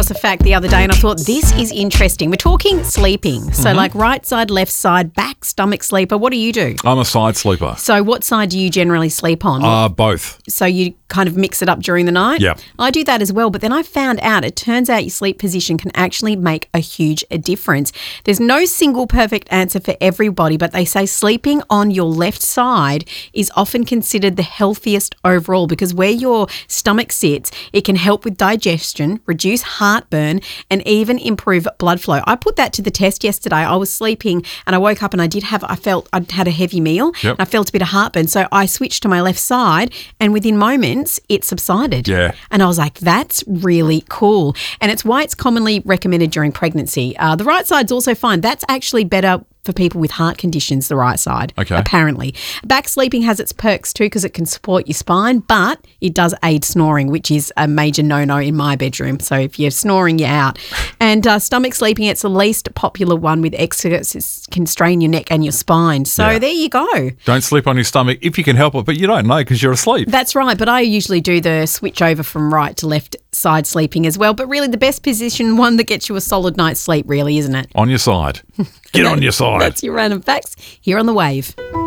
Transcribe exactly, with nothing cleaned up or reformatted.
across a fact the other day and I thought this is interesting. We're talking sleeping. So Mm-hmm. like right side, left side, back, stomach sleeper. What do you do? I'm a side sleeper. So what side do you generally sleep on? Uh, both. So you kind of mix it up during the night? Yeah. I do that as well, but then I found out it turns out your sleep position can actually make a huge difference. There's no single perfect answer for everybody, but they say sleeping on your left side is often considered the healthiest overall because where your stomach sits, it can help with digestion, reduce heartburn, and even improve blood flow. I put that to the test yesterday. I was sleeping and I woke up and I did have, I felt I'd had a heavy meal Yep. and I felt a bit of heartburn. So I switched to my left side and within moments it subsided. Yeah. And I was like, that's really cool. And it's why it's commonly recommended during pregnancy. Uh, the right side's also fine. That's actually better for people with heart conditions, the right side, Okay. apparently. Back sleeping has its perks too because it can support your spine, but it does aid snoring, which is a major no-no in my bedroom. So if you're snoring, you're out. And uh, stomach sleeping, it's the least popular one with exercises can strain your neck and your spine. So Yeah. there you go. Don't sleep on your stomach if you can help it, but you don't know because you're asleep. That's right, but I usually do the switch over from right to left side sleeping as well. But really the best position, one that gets you a solid night's sleep really, isn't it? On your side. Get on your side. That's your random facts here on The Wave.